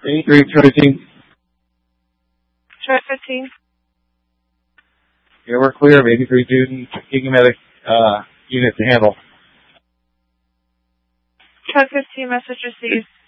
83, try 15. Try 15. Yeah, we're clear of 83 student King Medic unit to handle. Try 15, message received.